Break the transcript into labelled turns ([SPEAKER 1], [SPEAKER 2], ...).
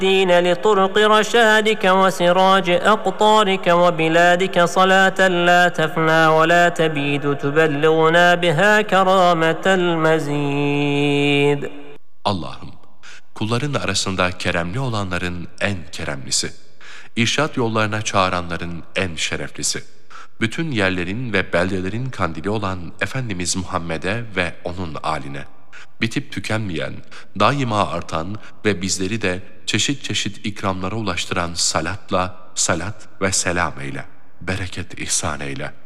[SPEAKER 1] دين لطرق رشادك وسراج أقطارك وبلادك صلاة لا تفنى ولا تبيد تبلغنا بها كرامة المزيد.
[SPEAKER 2] Allah'ım, kulların arasında keremli olanların en keremlisi, irşad yollarına çağıranların en şereflisi, bütün yerlerin ve beldelerin kandili olan Efendimiz Muhammed'e ve onun âline, bitip tükenmeyen, daima artan ve bizleri de çeşit çeşit ikramlara ulaştıran salat ve selam eyle, bereket ihsan eyle.